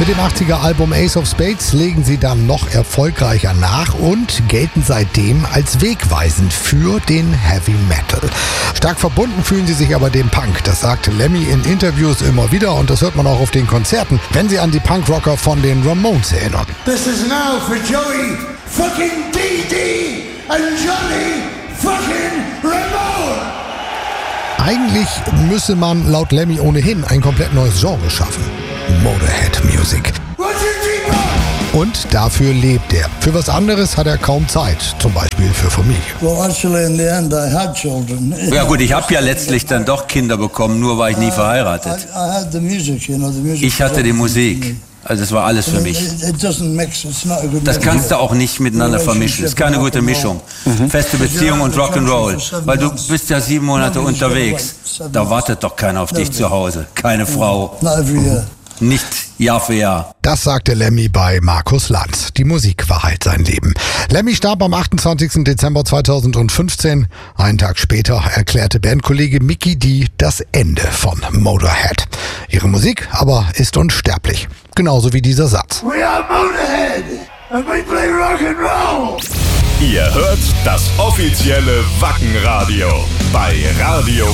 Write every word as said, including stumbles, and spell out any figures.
Mit dem achtziger-Album Ace of Spades legen sie dann noch erfolgreicher nach und gelten seitdem als wegweisend für den Heavy Metal. Stark verbunden fühlen sie sich aber dem Punk. Das sagt Lemmy in Interviews immer wieder und das hört man auch auf den Konzerten, wenn sie an die Punkrocker von den Ramones erinnern. This is now for Joey fucking D D and Johnny fucking Ramone. Eigentlich müsse man laut Lemmy ohnehin ein komplett neues Genre schaffen. Motorhead Music. Und dafür lebt er. Für was anderes hat er kaum Zeit, zum Beispiel für Familie. Ja gut, ich habe ja letztlich dann doch Kinder bekommen, nur war ich nie verheiratet. Ich hatte die Musik. Also es war alles für mich. Das kannst du auch nicht miteinander vermischen. Es ist keine gute Mischung. Mhm. Feste Beziehung und Rock'n'Roll. Weil du bist ja sieben Monate unterwegs. Da wartet doch keiner auf dich zu Hause. Keine Frau. Nicht Jahr für Jahr. Das sagte Lemmy bei Markus Lanz. Die Musik war halt sein Leben. Lemmy starb am achtundzwanzigsten Dezember zweitausendfünfzehn. Einen Tag später erklärte Bandkollege Mikkey Dee das Ende von Motorhead. Ihre Musik aber ist unsterblich. Genauso wie dieser Satz. We are Motorhead and we play Rock'n'Roll. Ihr hört das offizielle Wacken Radio bei Radio